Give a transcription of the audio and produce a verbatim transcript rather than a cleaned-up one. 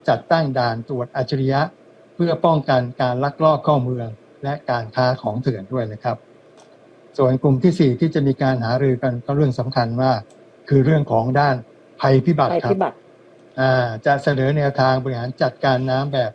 จัดตั้งด่านตรวจอัจฉริยะเพื่อป้องกันการลักลอบเข้าเมืองและการค้าของเถื่อนด้วยนะครับส่วนกลุ่มที่สี่ที่จะมีการหารือกันก็เรื่องสำคัญมากคือเรื่องของด้านภัยพิบัติครับจะเสนอแนวทางบริหารจัดการน้ำแบบ